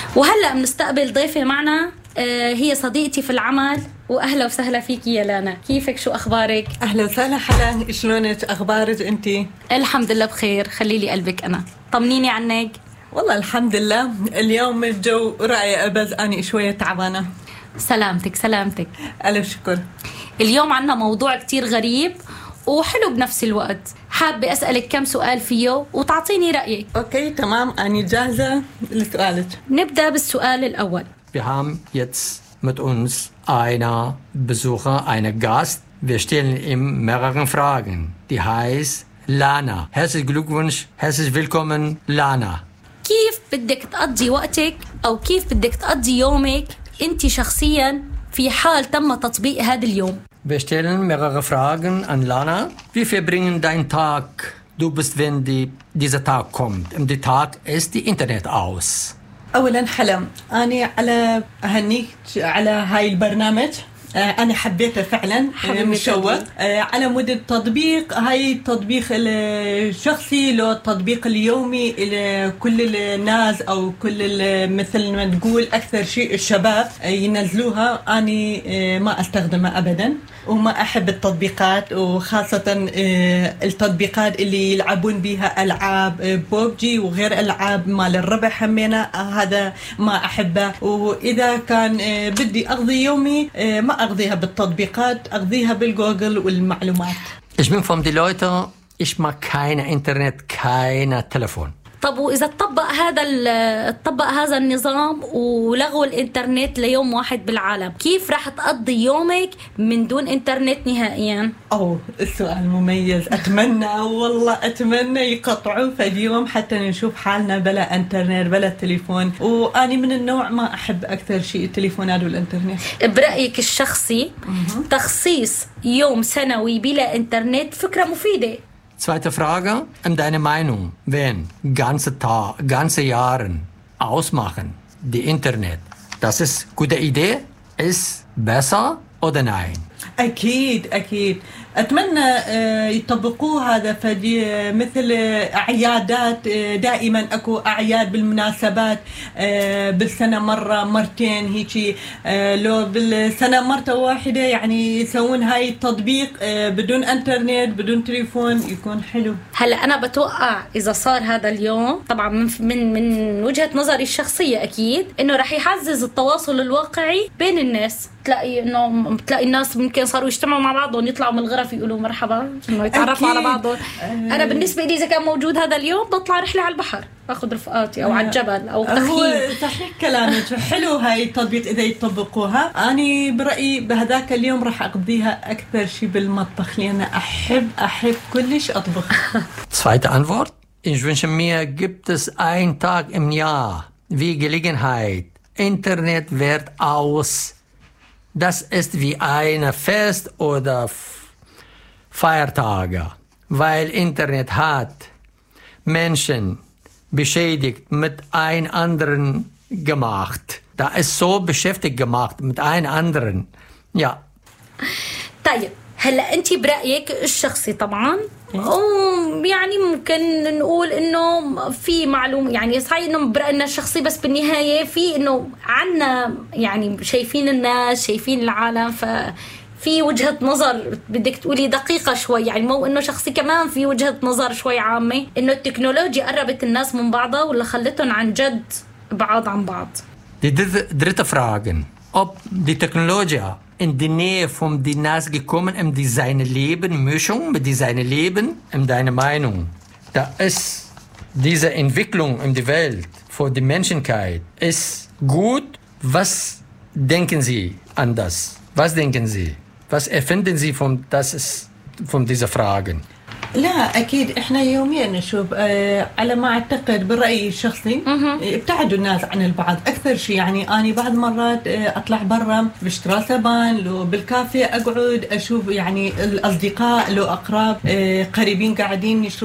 وهلأ بنستقبل ضيفة معنا، هي صديقتي في العمل. وأهلا وسهلا فيك يا لانا، كيفك؟ شو أخبارك؟ أهلا وسهلا حلا، شلونك؟ أخبارك أنتي؟ الحمد لله بخير، خليلي قلبك. أنا طمنيني عنك. والله الحمد لله، اليوم الجو رائع بس أنا شوية تعبانة. سلامتك سلامتك. ألف شكر. اليوم عنا موضوع كتير غريب وحلو بنفس الوقت، حابة أسألك كم سؤال فيه وتعطيني رأيك. أوكي تمام، أنا جاهزة لسؤالك. نبدأ بالسؤال الأول. Wir haben jetzt mit uns einen Besucher, einen Gast. Wir stellen ihm mehrere Fragen. Die heißt Lana. Herzlichen Glückwunsch, herzlich willkommen Lana. كيف بدك تقضي وقتك أو كيف بدك تقضي يومك أنت شخصيا في حال تم تطبيق هذا اليوم؟ Wir stellen mehrere Fragen an Lana. Wie verbringen deinen Tag? Du bist, wenn dieser Tag kommt. Und der Tag ist die Internet aus. أولا حلا، أنا على أهنيك على هاي البرنامج. أنا حبيته فعلا، مشوق على مود التطبيق. هاي التطبيق الشخصي له التطبيق اليومي لكل الناس أو كل مثل ما تقول أكثر شيء الشباب ينزلوها. أنا ما أستخدمها أبدا وما أحب التطبيقات، وخاصة التطبيقات اللي يلعبون بها ألعاب بوبجي وغير ألعاب مال الربح همينة، هذا ما أحبه. وإذا كان بدي أقضي يومي ما أقضيها بالتطبيقات، أقضيها بالجوجل والمعلومات. Ich bin von den Leuten, ich mag kein Internet, kein Telefon. طب وإذا تطبق هذا النظام ولغوا الإنترنت ليوم واحد بالعالم، كيف راح تقضي يومك من دون إنترنت نهائيا؟ السؤال مميز. أتمنى يقطعوا في اليوم حتى نشوف حالنا بلا إنترنت بلا تليفون. وأنا من النوع ما أحب أكثر شيء التليفونات والإنترنت. برأيك الشخصي تخصيص يوم سنوي بلا إنترنت فكرة مفيدة؟ Zweite Frage, deine Meinung, wenn ganze Jahre ausmachen, die Internet, das ist eine gute Idee, ist besser oder nein? أكيد أتمنى يطبقوه هذا. فدي مثل أعيادات، دائما أكو أعياد بالمناسبات بالسنة مرة مرتين هيجي، لو بالسنة مرة واحدة يعني يسوون هاي التطبيق بدون انترنت بدون تليفون، يكون حلو. هلا أنا بتوقع إذا صار هذا اليوم طبعا من وجهة نظري الشخصية أكيد إنه رح يعزز التواصل الواقعي بين الناس. بتلاقي الناس ممكن صاروا يجتمعوا مع بعضهم، يطلعوا من الغرف يقولوا مرحبا، انه يتعرفوا على بعضهم. انا بالنسبه لي اذا كان موجود هذا اليوم بطلع رحله على البحر، باخذ رفقاتي او على الجبل او تخييم. صحيح كلامك، حلو هاي التطبيق اذا يطبقوها. اني برايي بهذاك اليوم راح اقضيها اكثر شيء بالمطبخ، لان احب كلش اطبخ. Zweite Antwort, ich wünsche mir, gibt es einen Tag im Jahr wie Gelegenheit, Internet wird aus. Das ist wie ein Fest oder Feiertage, weil Internet hat Menschen beschädigt mit einem anderen gemacht. Da ist so beschäftigt gemacht mit einem anderen. Ja. طيب هلا انت برايك الشخصي طبعا يعني ممكن نقول انه في معلومه، يعني صحيح انه براينا الشخصي، بس بالنهايه في انه عنا يعني شايفين الناس شايفين العالم، ففي وجهه نظر بدك تقولي دقيقه شوي، يعني مو انه شخصي، كمان في وجهه نظر شوي عامه انه التكنولوجيا قربت الناس من بعضها ولا خلتهم عن جد بعاد عن بعض. Die dritte Frage, ob die Technologie in die Nähe von den Nas gekommen, die seine Leben, Mischung mit seinem Leben, deine Meinung. Da ist diese Entwicklung in der Welt für die Menschheit ist gut. Was denken Sie an das? Was denken Sie? Was erfinden Sie von dieser Fragen? لا أكيد إحنا يوميا نشوف على ما أعتقد بالرأي الشخصي ابتعدوا الناس عن البعض أكثر شيء. يعني أنا بعض مرات أطلع برا بشترى سبان، لو بالكافيه أقعد أشوف يعني الأصدقاء لو أقراب قريبين قاعدين يشربون